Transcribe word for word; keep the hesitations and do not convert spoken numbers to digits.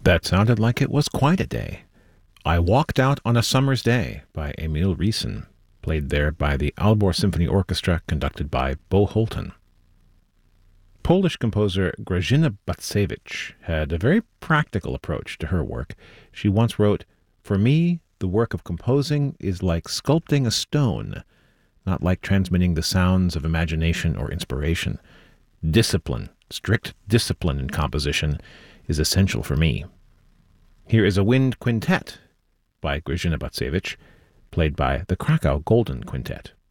That sounded like it was quite a day. I Walked Out on a Summer's Day by Emil Riesen, played there by the Aalborg Symphony Orchestra, conducted by Bo Holten. Polish composer Grażyna Bacewicz had a very practical approach to her work. She once wrote, "For me, the work of composing is like sculpting a stone, not like transmitting the sounds of imagination or inspiration. Discipline, strict discipline in composition, is essential for me." Here is a wind quintet by Grażyna Bacewicz, played by the Krakow Golden Quintet.